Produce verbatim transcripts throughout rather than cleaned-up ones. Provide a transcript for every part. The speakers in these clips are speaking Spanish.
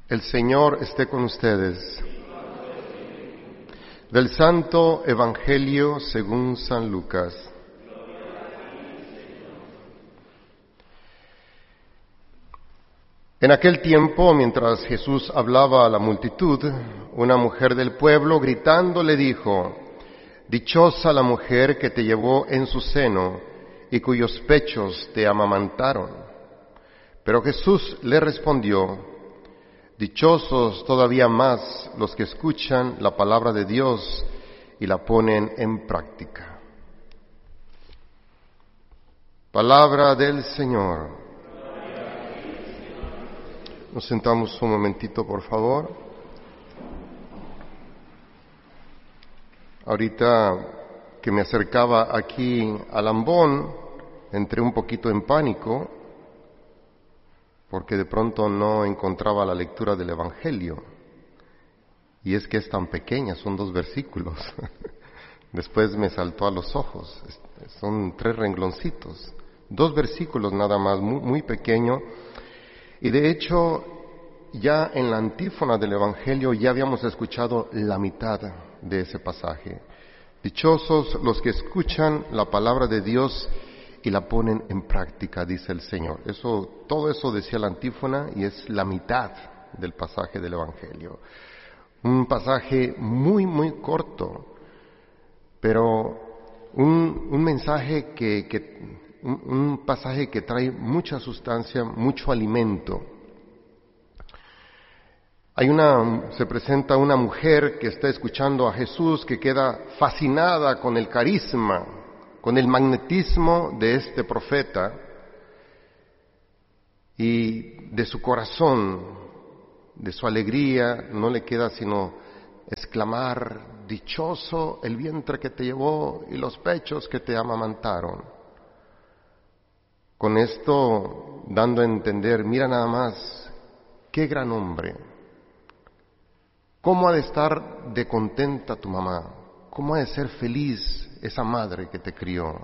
El Señor esté con ustedes. Del Santo Evangelio según San Lucas. En aquel tiempo, mientras Jesús hablaba a la multitud, una mujer del pueblo gritando le dijo: «Dichosa la mujer que te llevó en su seno y cuyos pechos te amamantaron». Pero Jesús le respondió: «Dichosos todavía más los que escuchan la palabra de Dios y la ponen en práctica». Palabra del Señor. Nos sentamos un momentito, por favor. Ahorita que me acercaba aquí al ambón, entré un poquito en pánico, porque de pronto no encontraba la lectura del Evangelio. Y es que es tan pequeña, son dos versículos. Después me saltó a los ojos, son tres rengloncitos, dos versículos nada más, muy, muy pequeño. Y de hecho, ya en la antífona del Evangelio ya habíamos escuchado la mitad de ese pasaje. Dichosos los que escuchan la palabra de Dios y la ponen en práctica, dice el Señor. Eso, todo eso decía la antífona y es la mitad del pasaje del Evangelio. Un pasaje muy, muy corto, pero un, un mensaje que, que un, un pasaje que trae mucha sustancia, mucho alimento. Hay una, se presenta una mujer que está escuchando a Jesús, que queda fascinada con el carisma, con el magnetismo de este profeta y de su corazón, de su alegría, no le queda sino exclamar: «Dichoso el vientre que te llevó y los pechos que te amamantaron». Con esto dando a entender, mira nada más, qué gran hombre. ¿Cómo ha de estar de contenta tu mamá? ¿Cómo ha de ser feliz esa madre que te crió?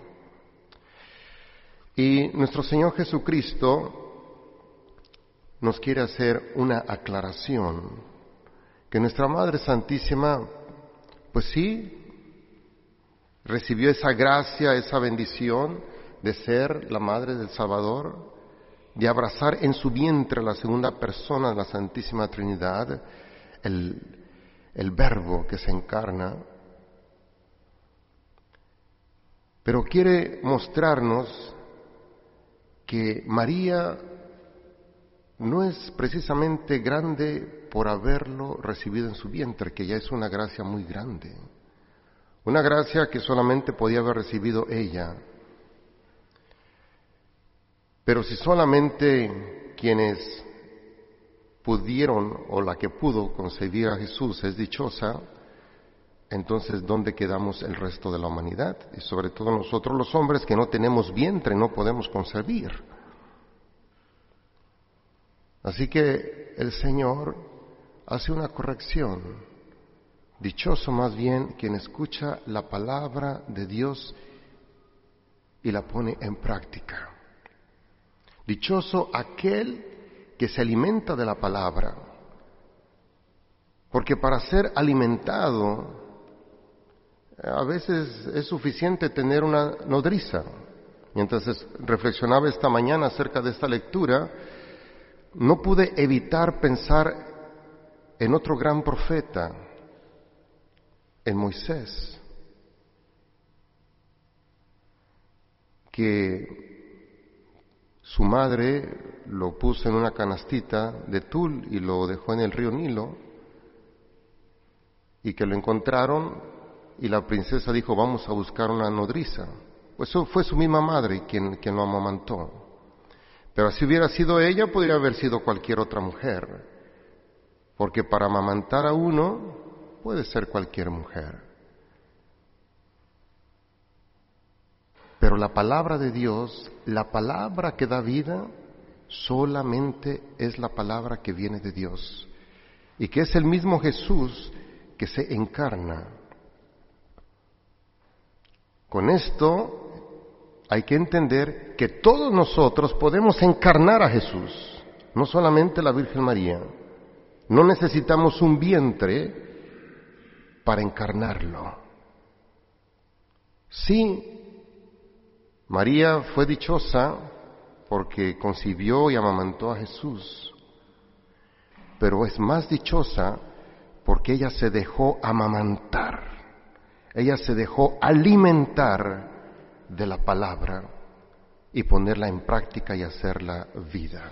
Y nuestro Señor Jesucristo nos quiere hacer una aclaración, que nuestra Madre Santísima, pues sí, recibió esa gracia, esa bendición de ser la Madre del Salvador, de abrazar en su vientre a la segunda persona de la Santísima Trinidad, el, el Verbo que se encarna, pero quiere mostrarnos que María no es precisamente grande por haberlo recibido en su vientre, que ya es una gracia muy grande, una gracia que solamente podía haber recibido ella. Pero si solamente quienes pudieron o la que pudo concebir a Jesús es dichosa, entonces ¿dónde quedamos el resto de la humanidad? Y sobre todo nosotros los hombres que no tenemos vientre, no podemos concebir. Así que el Señor hace una corrección. Dichoso más bien quien escucha la palabra de Dios y la pone en práctica. Dichoso aquel que se alimenta de la palabra, porque para ser alimentado a veces es suficiente tener una nodriza. Mientras reflexionaba esta mañana acerca de esta lectura, no pude evitar pensar en otro gran profeta, en Moisés, que su madre lo puso en una canastita de tul y lo dejó en el río Nilo, y que lo encontraron y la princesa dijo: «Vamos a buscar una nodriza». Pues eso fue su misma madre quien, quien lo amamantó. Pero si hubiera sido ella, podría haber sido cualquier otra mujer, porque para amamantar a uno puede ser cualquier mujer. Pero la palabra de Dios, la palabra que da vida, solamente es la palabra que viene de Dios, y que es el mismo Jesús que se encarna. Con esto hay que entender que todos nosotros podemos encarnar a Jesús, no solamente la Virgen María. No necesitamos un vientre para encarnarlo. Sí, María fue dichosa porque concibió y amamantó a Jesús, pero es más dichosa porque ella se dejó amamantar, ella se dejó alimentar de la palabra y ponerla en práctica y hacerla vida.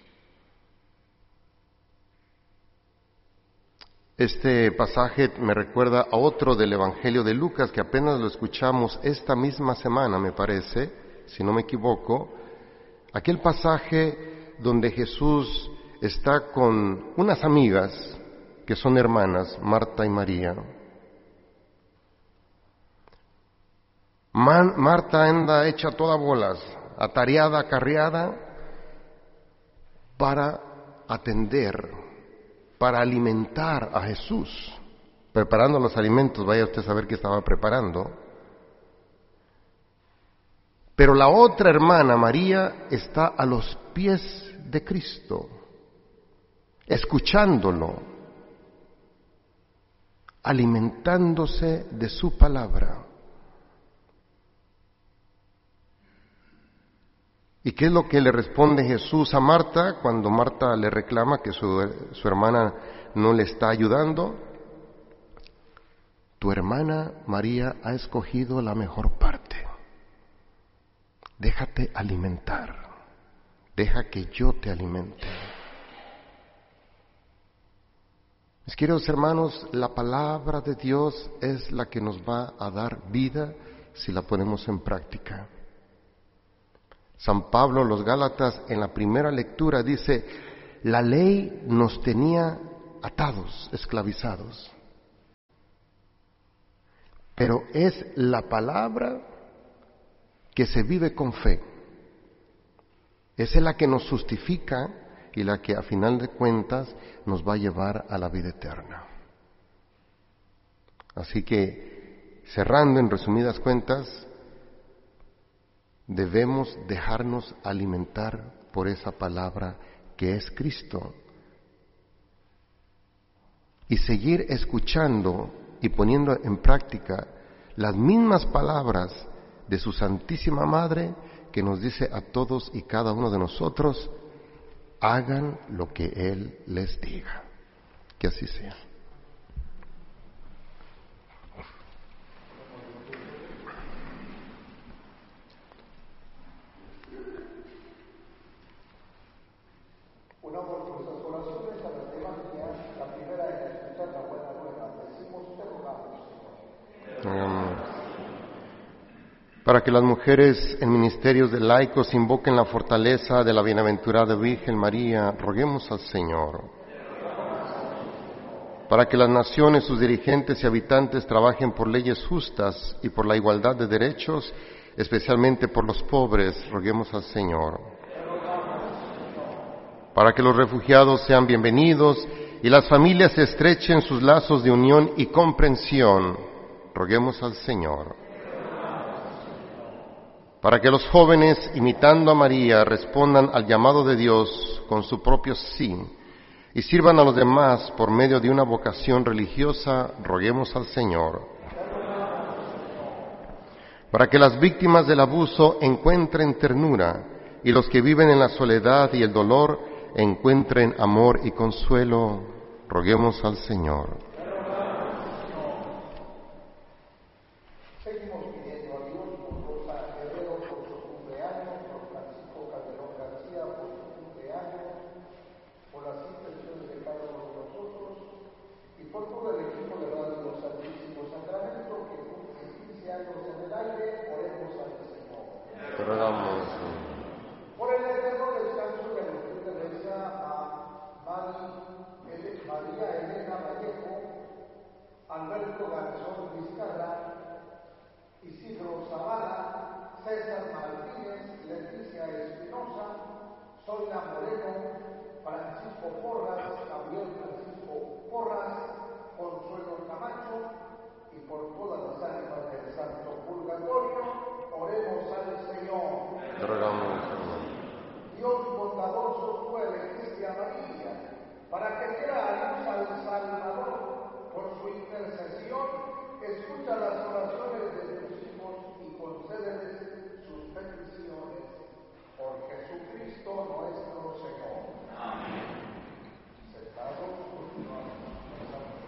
Este pasaje me recuerda a otro del Evangelio de Lucas que apenas lo escuchamos esta misma semana, me parece, si no me equivoco. Aquel pasaje donde Jesús está con unas amigas que son hermanas, Marta y María. Man, Marta anda hecha toda bolas, atareada, acarreada, para atender, para alimentar a Jesús, preparando los alimentos, vaya usted a saber qué estaba preparando. Pero la otra hermana, María, está a los pies de Cristo, escuchándolo, alimentándose de su palabra. ¿Y qué es lo que le responde Jesús a Marta cuando Marta le reclama que su, su hermana no le está ayudando? Tu hermana María ha escogido la mejor parte. Déjate alimentar. Deja que yo te alimente. Mis queridos hermanos, la palabra de Dios es la que nos va a dar vida si la ponemos en práctica. San Pablo, los Gálatas, en la primera lectura dice, la ley nos tenía atados, esclavizados. Pero es la palabra que se vive con fe. Esa es la que nos justifica y la que a final de cuentas nos va a llevar a la vida eterna. Así que, cerrando en resumidas cuentas, debemos dejarnos alimentar por esa palabra que es Cristo y seguir escuchando y poniendo en práctica las mismas palabras de su Santísima Madre que nos dice a todos y cada uno de nosotros, hagan lo que Él les diga. Que así sea. Para que las mujeres en ministerios de laicos invoquen la fortaleza de la bienaventurada Virgen María, roguemos al Señor. Para que las naciones, sus dirigentes y habitantes trabajen por leyes justas y por la igualdad de derechos, especialmente por los pobres, roguemos al Señor. Para que los refugiados sean bienvenidos y las familias estrechen sus lazos de unión y comprensión, roguemos al Señor. Para que los jóvenes, imitando a María, respondan al llamado de Dios con su propio sí y sirvan a los demás por medio de una vocación religiosa, roguemos al Señor. Para que las víctimas del abuso encuentren ternura y los que viven en la soledad y el dolor encuentren amor y consuelo, roguemos al Señor.